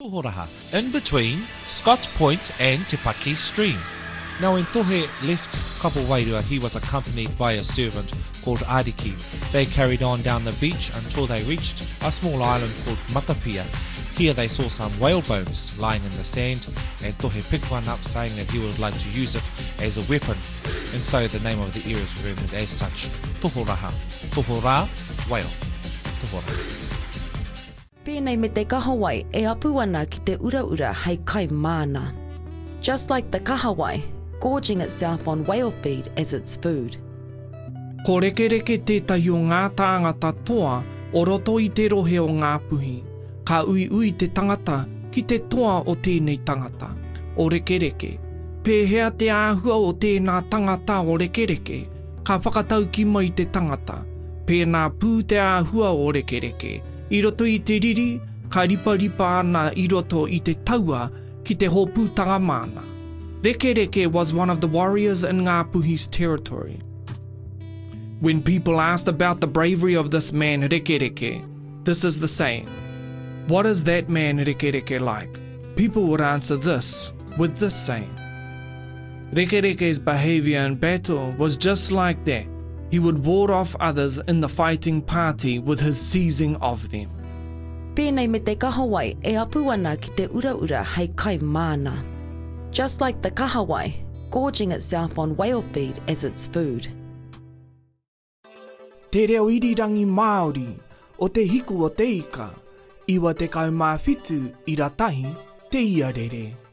Tohoraha, in between Scott's Point and Te Paki Stream. Now when Tohe left Kapo Wairua, he was accompanied by a servant called Ariki. They carried on down the beach until they reached a small island called Matapia. Here they saw some whale bones lying in the sand, and Tohe picked one up saying that he would like to use it as a weapon. And so the name of the area is remembered as such, Tohoraha. Tohora, whale. Tohoraha. Pēnei me te kahawai e apu ana ki te ura hei kai mana. Just like the kahawai, gorging itself on whale feed as its food. Ko rekereke tētahi o ngā tāngata toa o roto i te rohe o ngā puhi. Ka ui te tangata ki te toa o tēnei tangata. O rekereke, pēhea te āhua o tēnā tangata o rekereke, ka whakatau ki mai te tangata. Pēnā pū te āhua o rekereke. I roto i te riri, ka ripa ana I roto I te taua ki te hōpūtanga mana. Rekereke was one of the warriors in Ngā Puhi's territory. When people asked about the bravery of this man Rekereke, this is the saying. What is that man Rekereke like? People would answer this with this saying. Rekereke's behavior in battle was just like that. He would ward off others in the fighting party with his seizing of them. Pēnei me te kahawai e apu ana ki te ura hei kai mana. Just like the kahawai, gorging itself on whale feed as its food. Te reo irirangi Māori o te hiku o te ika, iwa te kaumāwhitu I ratahi te iarere.